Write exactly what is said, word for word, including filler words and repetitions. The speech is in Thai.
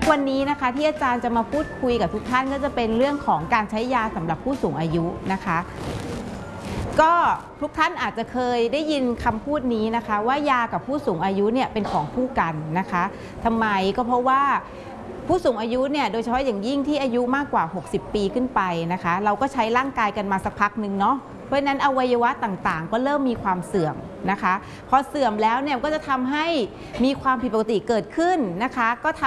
วันนี้นะคะที่อาจารย์จะมาพูดคุยกับทุกท่านก็จะเป็นเรื่องของการใช้ยาสำหรับผู้สูงอายุนะคะก็ทุกท่านอาจจะเคยได้ยินคำพูดนี้นะคะว่ายากับผู้สูงอายุเนี่ยเป็นของคู่กันนะคะทำไมก็เพราะว่าผู้สูงอายุเนี่ยโดยเฉพาะอย่างยิ่งที่อายุมากกว่าหกสิบปีขึ้นไปนะคะเราก็ใช้ร่างกายกันมาสักพักหนึ่งเนาะเพราะฉะนั้นอวัยวะต่างๆก็เริ่มมีความเสื่อมนะคะพอเสื่อมแล้วเนี่ยก็จะทำให้มีความผิดปกติเกิดขึ้นนะคะก็ท